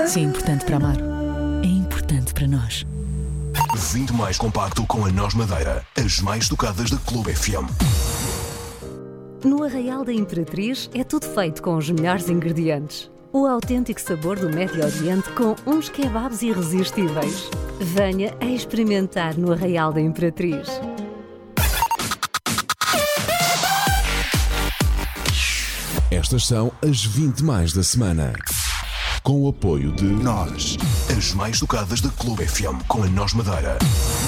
Se é importante para Amaro, é importante para nós. 20 mais compacto com a Nós Madeira. As mais tocadas da Clube FM. No Arraial da Imperatriz é tudo feito com os melhores ingredientes. O autêntico sabor do Médio Oriente com uns kebabs irresistíveis. Venha a experimentar no Arraial da Imperatriz. Estas são as 20 mais da semana. Com o apoio de Nós. As mais tocadas da Clube FM com a Nós Madeira.